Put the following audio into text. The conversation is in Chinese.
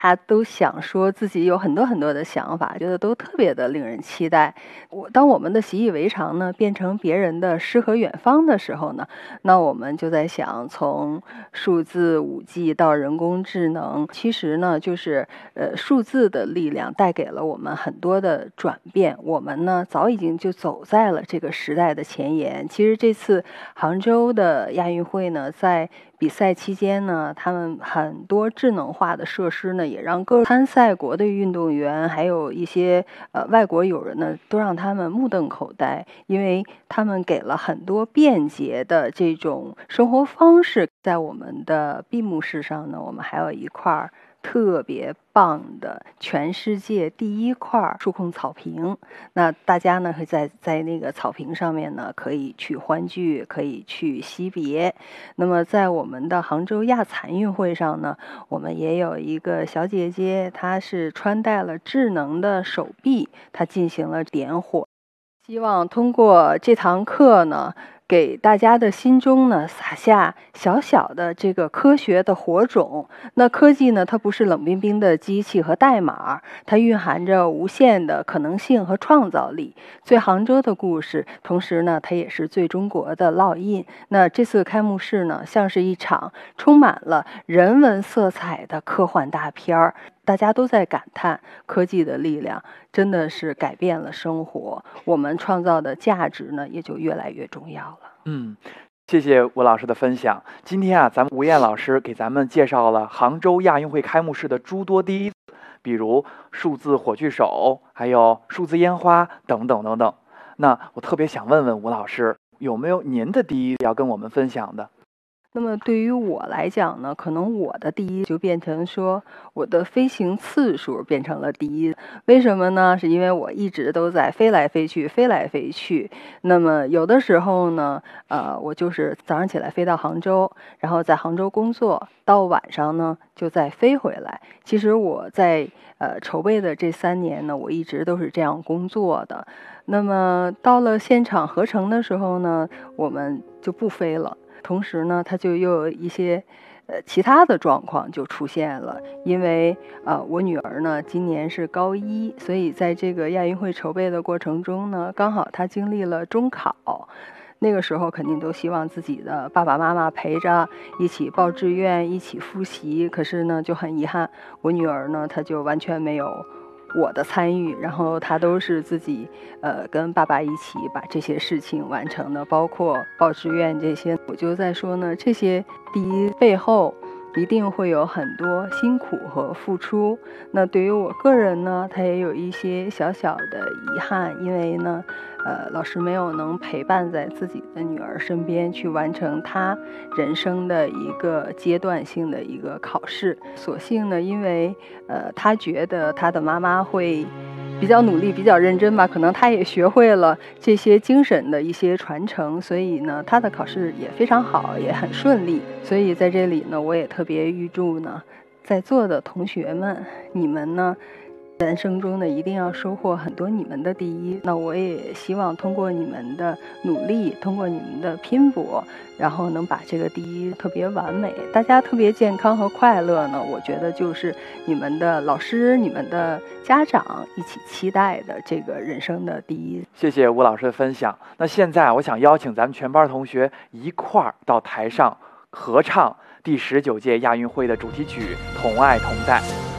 大家都想说自己有很多很多的想法，觉得都特别的令人期待。当我们的习以为常呢，变成别人的诗和远方的时候呢，那我们就在想，从数字5G 到人工智能，其实呢，就是数字的力量带给了我们很多的转变。我们呢，早已经就走在了这个时代的前沿。其实这次杭州的亚运会呢，在比赛期间呢，他们很多智能化的设施呢，也让各参赛国的运动员，还有一些外国友人呢，都让他们目瞪口呆，因为他们给了很多便捷的这种生活方式。在我们的闭幕式上呢，我们还有一块特别棒的全世界第一块数控草坪，那大家呢会在那个草坪上面呢，可以去欢聚，可以去惜别。那么在我们的杭州亚残运会上呢，我们也有一个小姐姐，她是穿戴了智能的手臂，她进行了点火。希望通过这堂课呢，给大家的心中呢撒下小小的这个科学的火种。那科技呢，它不是冷冰冰的机器和代码，它蕴含着无限的可能性和创造力。最杭州的故事，同时呢，它也是最中国的烙印。那这次开幕式呢，像是一场充满了人文色彩的科幻大片儿。大家都在感叹科技的力量真的是改变了生活，我们创造的价值呢也就越来越重要了。 谢谢吴老师的分享。今天啊，咱们吴燕老师给咱们介绍了杭州亚运会开幕式的诸多第一，比如数字火炬手，还有数字烟花等等等等。那我特别想问问吴老师，有没有您的第一要跟我们分享的？ 那么对于我来讲呢，可能我的第一就变成说我的飞行次数变成了第一。为什么呢？是因为我一直都在飞来飞去，飞来飞去。那么有的时候呢，我就是早上起来飞到杭州，然后在杭州工作，到晚上呢就再飞回来。其实我在筹备的这3年呢，我一直都是这样工作的。那么到了现场合成的时候呢，我们就不飞了。同时呢，它就又有一些其他的状况就出现了。因为我女儿呢今年是高1，所以在这个亚运会筹备的过程中呢，刚好她经历了中考。那个时候肯定都希望自己的爸爸妈妈陪着一起报志愿，一起复习。可是呢，就很遗憾，我女儿呢她就完全没有我的参与，然后他都是自己跟爸爸一起把这些事情完成的，包括报志愿这些。我就在说呢，这些第一背后一定会有很多辛苦和付出。那对于我个人呢，他也有一些小小的遗憾，因为呢老师没有能陪伴在自己的女儿身边去完成她人生的一个阶段性的一个考试。所幸呢，因为他觉得他的妈妈会比较努力，比较认真吧，可能他也学会了这些精神的一些传承，所以呢，他的考试也非常好，也很顺利。所以在这里呢，我也特别预祝呢，在座的同学们，你们呢人生中呢一定要收获很多你们的第一。那我也希望通过你们的努力，通过你们的拼搏，然后能把这个第一特别完美，大家特别健康和快乐呢，我觉得就是你们的老师，你们的家长一起期待的这个人生的第一。 谢谢吴老师的分享。那现在我想邀请咱们全班同学一块儿到台上合唱第19届亚运会的主题曲《同爱同在》。